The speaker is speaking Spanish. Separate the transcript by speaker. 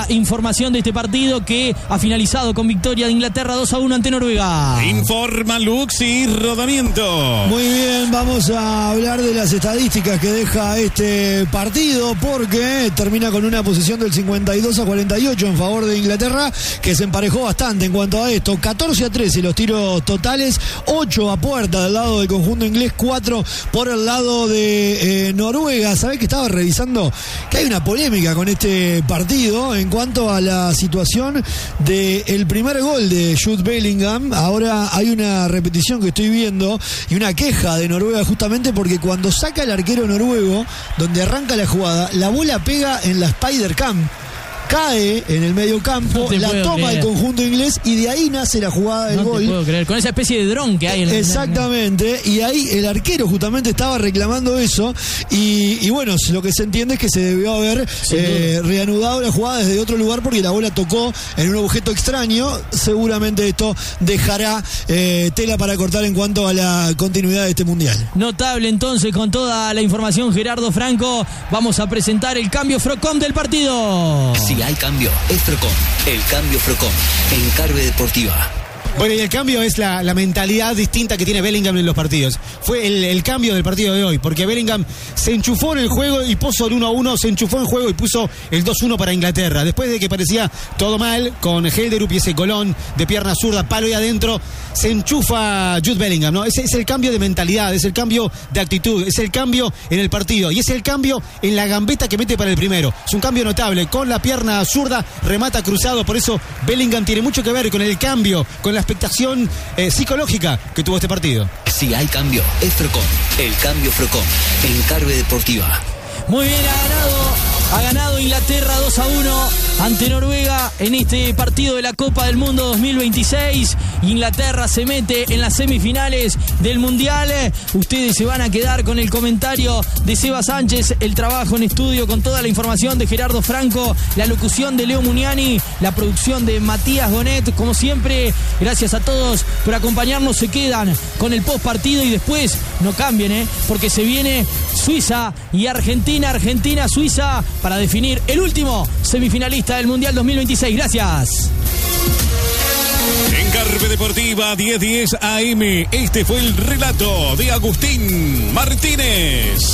Speaker 1: la información de este partido que ha finalizado con victoria de Inglaterra 2-1 ante Noruega.
Speaker 2: Informa Luxi Rodamiento.
Speaker 3: Muy bien, vamos a hablar de las estadísticas que deja este partido, porque termina con una posición del 52-48 en favor de Inglaterra, que se emparejó bastante en cuanto a esto. 14-13 los tiros totales, 8 a puerta del lado del conjunto inglés, 4 por el lado de Noruega. ¿Sabés que estaba revisando que hay una polémica con este partido en cuanto a la situación del primer gol de Jude Bellingham? Ahora hay una repetición que estoy viendo y una queja de Noruega, justamente porque cuando saca el arquero noruego, donde arranca la jugada, la bola pega en la Spider Cam, cae en el medio campo, la toma el conjunto inglés y de ahí nace la jugada del gol.
Speaker 1: No te puedo creer, con esa especie de dron que hay en
Speaker 3: Exactamente, y ahí el arquero justamente estaba reclamando eso y bueno, lo que se entiende es que se debió haber reanudado la jugada desde otro lugar porque la bola tocó en un objeto extraño. Seguramente esto dejará tela para cortar en cuanto a la continuidad de este mundial.
Speaker 1: Notable entonces, con toda la información, Gerardo Franco. Vamos a presentar el cambio Frocom del partido.
Speaker 4: Si hay cambio, es Frocom. El cambio Frocom en Carve Deportiva.
Speaker 5: Bueno, y el cambio es la mentalidad distinta que tiene Bellingham en los partidos. Fue el cambio del partido de hoy, porque Bellingham se enchufó en el juego y puso el 1-1, se enchufó en el juego y puso el 2-1 para Inglaterra. Después de que parecía todo mal, con Helderup y ese colón de pierna zurda, palo y adentro, se enchufa Jude Bellingham, ¿no? Es el cambio de mentalidad, es el cambio de actitud, es el cambio en el partido y es el cambio en la gambeta que mete para el primero. Es un cambio notable, con la pierna zurda, remata cruzado, por eso Bellingham tiene mucho que ver con el cambio, con la expectación psicológica que tuvo este partido.
Speaker 4: Si hay cambio, es Frocom. El cambio Frocom en Carve Deportiva.
Speaker 1: Muy bien, ha ganado Inglaterra 2-1 ante Noruega en este partido de la Copa del Mundo 2026. Inglaterra se mete en las semifinales del Mundial. Ustedes se van a quedar con el comentario de Seba Sánchez, el trabajo en estudio con toda la información de Gerardo Franco, la locución de Leo Muniani, la producción de Matías Gonet. Como siempre, gracias a todos por acompañarnos. Se quedan con el post partido y después no cambien, porque se viene Suiza y Argentina, Suiza, para definir el último semifinalista del Mundial 2026. Gracias.
Speaker 2: En Carve Deportiva 10:10 AM, este fue el relato de Agustín Martínez.